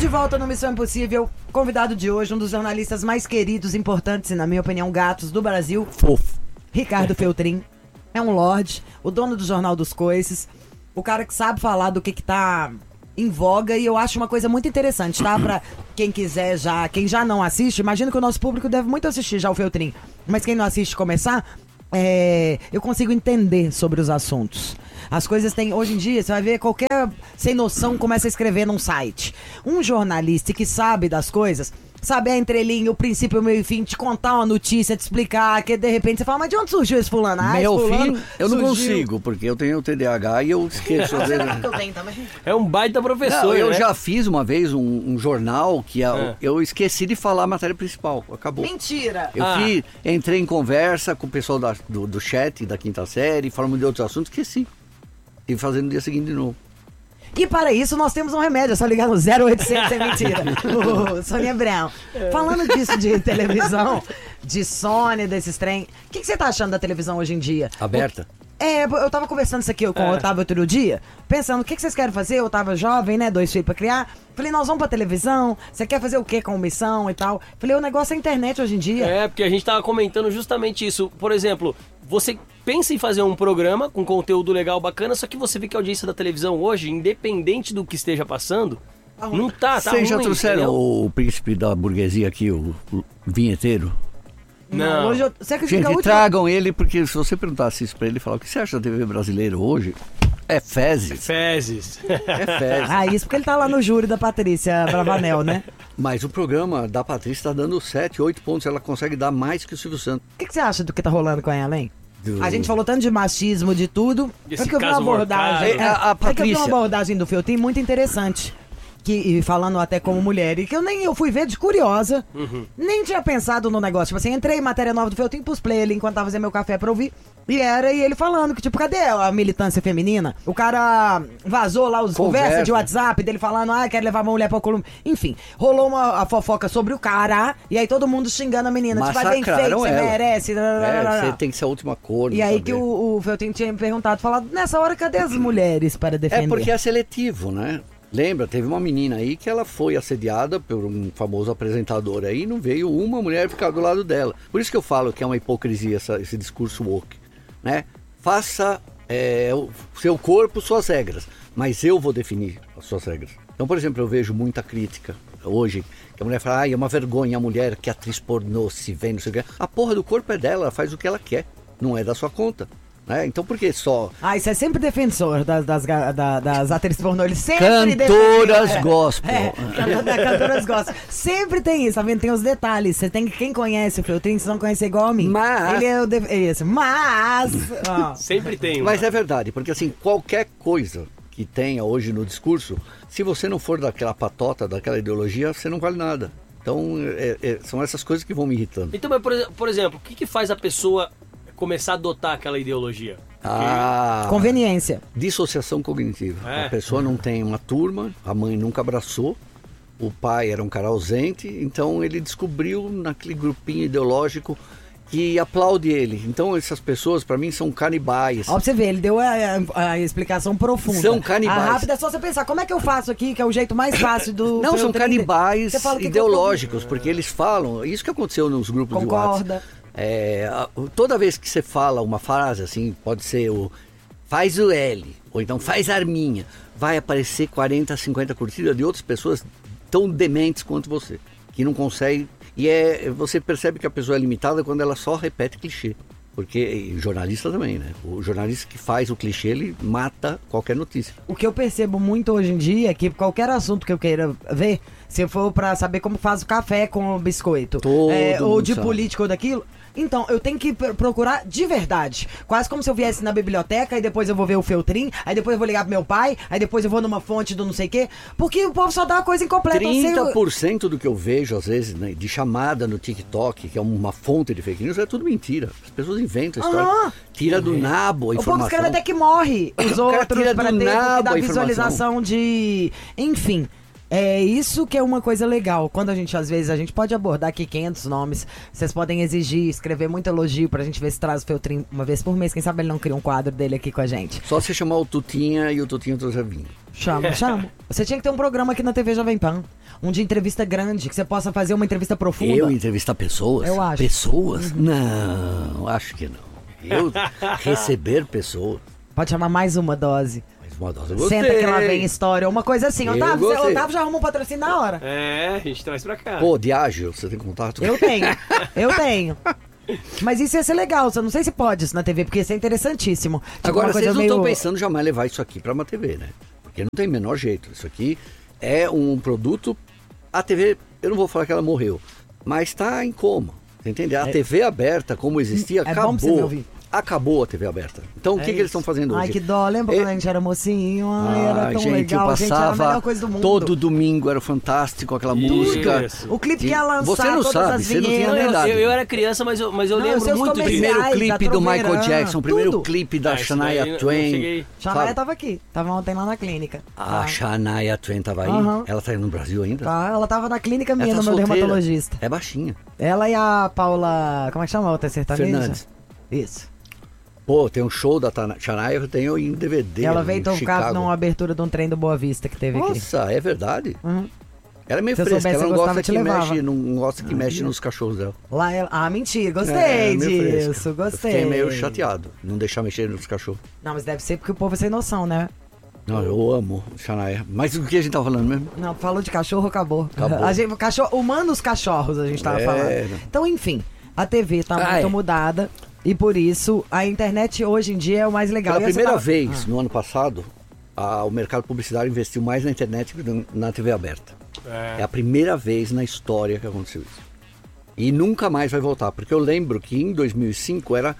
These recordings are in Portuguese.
de volta no Missão Impossível. Convidado de hoje, um dos jornalistas mais queridos, importantes e, na minha opinião, gatos do Brasil. Fofo. Ricardo Feltrin. É um lorde, o dono do Jornal dos Coices. O cara que sabe falar do que tá em voga. E eu acho uma coisa muito interessante, tá? Pra quem quiser já... Quem já não assiste, imagino que o nosso público deve muito assistir já o Feltrin. Mas quem não assiste começar... eu consigo entender sobre os assuntos. As coisas têm... Hoje em dia, você vai ver qualquer sem noção começa a escrever num site. Um jornalista que sabe das coisas, sabe a entrelinha, o princípio, o meio e fim, te contar uma notícia, te explicar, que de repente você fala, mas de onde surgiu esse fulano? Meu esse fulano filho, eu não surgiu... consigo, porque eu tenho TDAH e eu esqueço. Às vezes... Eu tenho também. É um baita professor, Não, eu né? já fiz uma vez um jornal que eu esqueci de falar a matéria principal. Acabou. Mentira! Eu entrei em conversa com o pessoal do chat da quinta série, falamos de outros assuntos, esqueci. E fazendo no dia seguinte de novo. E para isso nós temos um remédio, é só ligar no 0800 é mentira. Sônia Abrão. Falando disso de televisão, de Sônia, desses trem, o que você tá achando da televisão hoje em dia? Aberta? Eu tava conversando isso aqui com o Otávio outro dia, pensando, o que vocês querem fazer? Eu tava jovem, né, 2 filhos pra criar. Falei, nós vamos pra televisão, você quer fazer o quê com missão e tal? Falei, o negócio é a internet hoje em dia. Porque a gente tava comentando justamente isso. Por exemplo, você pensa em fazer um programa com conteúdo legal, bacana, só que você vê que a audiência da televisão hoje, independente do que esteja passando, não tá Vocês já ruim, trouxeram entendeu? o príncipe da burguesia aqui, o vinheteiro? Não. Hoje você acredita que a Gente, última... tragam ele, porque se você perguntasse isso pra ele, falar o que você acha da TV brasileira hoje, é fezes. Fezes. É fezes. Isso porque ele tá lá no júri da Patrícia Bravanel, né? Mas o programa da Patrícia tá dando 7, 8 pontos, ela consegue dar mais que o Silvio Santos. O que você acha do que tá rolando com ela, hein? A gente falou tanto de machismo, de tudo. Esse que eu vi uma caso abordagem. mortal. A que eu vi Patrícia- uma abordagem do Feltrin muito interessante. E falando até como mulher. E que eu fui ver de curiosa. Nem tinha pensado no negócio. Tipo assim, entrei em matéria nova do Feltrin, pus play ali enquanto tava fazendo meu café pra ouvir. E ele falando que, tipo, cadê a militância feminina? O cara vazou lá os conversas de WhatsApp dele falando, quero levar uma mulher pra Colômbia. Enfim, rolou a fofoca sobre o cara. E aí todo mundo xingando a menina. Tipo, vai bem feito, Massacraram você ela. merece. Você tem que ser a última cor. E aí que o Feltrin tinha me perguntado, falado, nessa hora, cadê as mulheres para defender? É porque é seletivo, né? Lembra, teve uma menina aí que ela foi assediada por um famoso apresentador aí e não veio uma mulher ficar do lado dela. Por isso que eu falo que é uma hipocrisia esse discurso woke, né? Faça o seu corpo suas regras, mas eu vou definir as suas regras. Então, por exemplo, eu vejo muita crítica hoje, que a mulher fala, é uma vergonha a mulher que é atriz pornô se vê, não sei o que. A porra do corpo é dela, ela faz o que ela quer, não é da sua conta. Então por que só... Isso é sempre defensor das atrizes pornô. Ele sempre Cantoras gospel. Cantoras gospel. Sempre tem isso, tá vendo? Tem os detalhes. Você tem quem conhece o Feltrin, vocês não conhecem igual a mim. Mas... Ele é isso. Mas... Sempre tem. Mas é verdade, porque assim, qualquer coisa que tenha hoje no discurso, se você não for daquela patota, daquela ideologia, você não vale nada. Então, são essas coisas que vão me irritando. Então, mas, por exemplo, o que faz a pessoa começar a adotar aquela ideologia? Conveniência. Dissociação cognitiva. A pessoa não tem uma turma, a mãe nunca abraçou, o pai era um cara ausente, então ele descobriu naquele grupinho ideológico que aplaude ele. Então essas pessoas, pra mim, são canibais. Ó, pra você ver, ele deu a explicação profunda. São canibais. A rápida é só você pensar, como é que eu faço aqui, que é o jeito mais fácil do... Não, são canibais que ideológicos, porque eles falam, isso que aconteceu nos grupos de Concorda. WhatsApp. Toda vez que você fala uma frase assim, pode ser faz o L, ou então faz a arminha, vai aparecer 40, 50 curtidas de outras pessoas tão dementes quanto você, que não consegue, você percebe que a pessoa é limitada quando ela só repete clichê, porque jornalista também, né? O jornalista que faz o clichê, ele mata qualquer notícia. O que eu percebo muito hoje em dia é que qualquer assunto que eu queira ver, se for pra saber como faz o café com o biscoito, ou de política ou daquilo, então eu tenho que procurar de verdade. Quase como se eu viesse na biblioteca e depois eu vou ver o Feltrin, aí depois eu vou ligar pro meu pai, aí depois eu vou numa fonte do não sei o quê, porque o povo só dá uma coisa incompleta. 30% do que eu vejo, às vezes, né, de chamada no TikTok, que é uma fonte de fake news, é tudo mentira. As pessoas inventam a história. Tira do nabo a informação. O povo escreve até que morre os outros tira para do ter nabo da a visualização de... Enfim... É isso que é uma coisa legal. Quando às vezes, a gente pode abordar aqui 500 nomes, vocês podem exigir, escrever muito elogio pra gente ver se traz o Feltrin uma vez por mês. Quem sabe ele não cria um quadro dele aqui com a gente. Só se chamar o Tutinha e o Tutinha trouxe vinho. Chamo. Você tinha que ter um programa aqui na TV Jovem Pan. Um de entrevista grande, que você possa fazer uma entrevista profunda. Eu entrevistar pessoas? Eu acho. Pessoas? Não, acho que não. Eu receber pessoas. Pode chamar mais uma dose. Uma dose eu gostei. Senta que lá vem história, uma coisa assim. Eu Otávio, gostei. Otávio já arruma um patrocínio na hora. É, a gente traz pra cá. Pô, Diágio, você tem contato? Eu tenho. Mas isso ia ser legal, eu não sei se pode isso na TV, porque isso é interessantíssimo. Tipo, Agora, uma coisa vocês não meio... estão pensando jamais levar isso aqui pra uma TV, né? Porque não tem o menor jeito. Isso aqui é um produto... A TV, eu não vou falar que ela morreu, mas tá em coma. Você entende? A TV aberta, como existia, É bom pra você me acabou. ouvir. Acabou a TV aberta. Então, o que eles estão fazendo hoje? Ai, que dó. Lembra quando a gente era mocinho? Ai, era tão gente, legal. eu Gente, era a passava melhor coisa do mundo. todo domingo, era fantástico aquela música. O clipe que ia lançar, Você não todas sabe, as você não tinha vinhetas. idade. Eu era criança, mas eu Não, lembro seus muito disso. comerciais. Primeiro clipe da do Michael Troveirã, Jackson, primeiro tudo. clipe da Isso daí Shania eu Twain. cheguei. Shania sabe? tava aqui. Tava ontem lá na clínica. A Shania Twain tava aí. Aham. Ela tá aí no Brasil ainda? Tá, ela tava na clínica minha, Ela no tá meu solteira. dermatologista. É baixinha. Ela e a Paula... Como é que chama a outra sertaneja? Fernandes. Isso. Pô, tem um show da Shania que eu tenho em DVD. Ela em veio tocar Chicago. numa abertura de um trem do Boa Vista que teve aqui. Nossa, é verdade? Uhum. Ela é meio Se eu fresca, soubesse, ela eu não gostava, gosta te que levava. mexe, não gosta que mexe nos cachorros dela. Lá ela... Ah, mentira. Gostei É, meio disso. fresca. Gostei. Eu fiquei meio chateado, não deixar mexer nos cachorros. Não, mas deve ser porque o povo é sem noção, né? Não, eu amo Shania. Mas o que a gente tava falando mesmo? Não, falou de cachorro, acabou. Acabou. A gente, humanos cachorros, a gente tava É. falando. Então, enfim, a TV tá Ah, muito é. mudada. E por isso, a internet hoje em dia é o mais legal. Pela E aí você primeira fala- vez, no ano passado, o mercado publicitário investiu mais na internet que na TV aberta. É a primeira vez na história que aconteceu isso. E nunca mais vai voltar, porque eu lembro que em 2005 era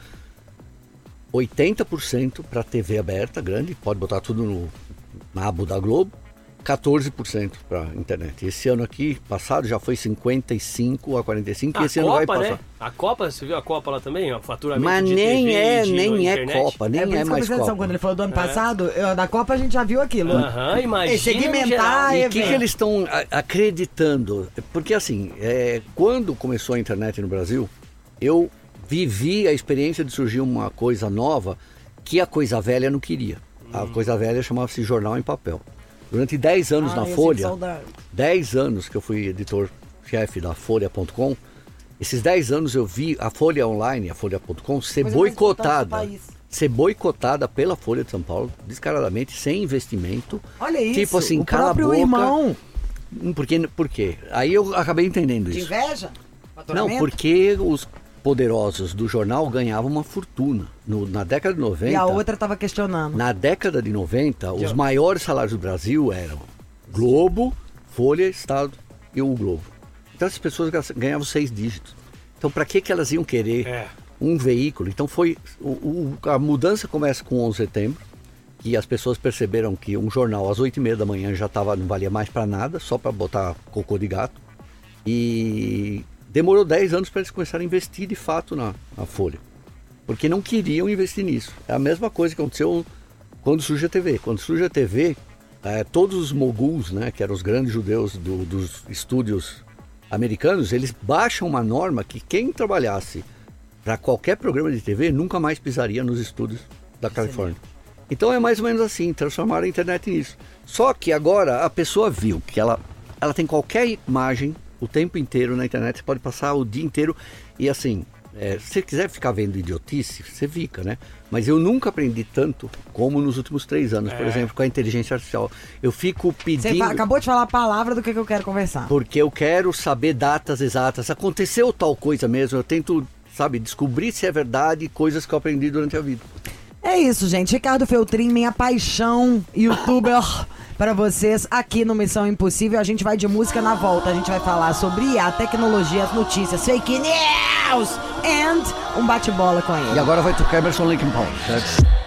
80% para TV aberta, grande, pode botar tudo na aba da Globo, 14% para internet. Esse ano aqui, passado, já foi 55 a 45, e esse ano vai passar. Né? A Copa, você viu a Copa lá também? O faturamento Mas de nem TV, é, de nem é internet. Copa, nem É por é isso que eu mais prestei atenção, Copa. quando ele falou do ano passado, da Copa a gente já viu aquilo. Aham, imagina. Segmentar E o que evento. eles estão acreditando? Porque assim, quando começou a internet no Brasil, eu vivi a experiência de surgir uma coisa nova que a coisa velha não queria. A coisa velha chamava-se jornal em papel. Durante 10 anos na eu sinto Folha, saudade. 10 anos que eu fui editor-chefe da Folha.com, esses 10 anos eu vi a Folha Online, a Folha.com, ser Coisa mais importante do boicotada. país. Ser boicotada pela Folha de São Paulo, descaradamente, sem investimento. Olha isso, Tipo assim, o cala a próprio boca. irmão. Por quê? Aí eu acabei entendendo De isso. inveja? Não, Faturamento? porque os poderosos do jornal ganhavam uma fortuna. Na década de 90... E a outra tava questionando. Na década de 90, os maiores salários do Brasil eram Globo, Folha, Estado e o Globo. Então essas pessoas ganhavam 6 dígitos. Então para que elas iam querer um veículo? Então foi... a mudança começa com 11 de setembro, que as pessoas perceberam que um jornal às 8h30 da manhã já não valia mais para nada, só para botar cocô de gato. E demorou 10 anos para eles começarem a investir de fato na Folha. Porque não queriam investir nisso. É a mesma coisa que aconteceu quando surge a TV. Quando surge a TV, todos os moguls, né, que eram os grandes judeus dos estúdios americanos, eles baixam uma norma que quem trabalhasse para qualquer programa de TV nunca mais pisaria nos estúdios da Califórnia. Então é mais ou menos assim, transformaram a internet nisso. Só que agora a pessoa viu que ela tem qualquer imagem o tempo inteiro na internet, você pode passar o dia inteiro e assim, se você quiser ficar vendo idiotice, você fica, né? Mas eu nunca aprendi tanto como nos últimos 3 anos, por exemplo, com a inteligência artificial. Eu fico Você pedindo... acabou de falar a palavra do que eu quero conversar. Porque eu quero saber datas exatas. Aconteceu tal coisa mesmo, eu tento, descobrir se é verdade coisas que eu aprendi durante a vida. É isso, gente. Ricardo Feltrin, minha paixão, youtuber para vocês aqui no Missão Impossível. A gente vai de música na volta. A gente vai falar sobre IA, tecnologia, as notícias, fake news and um bate-bola com ele. E agora vai tocar Emerson Lake and Palmer, certo?